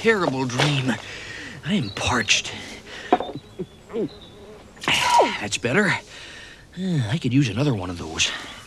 terrible dream. I am parched. That's better. I could use another one of those.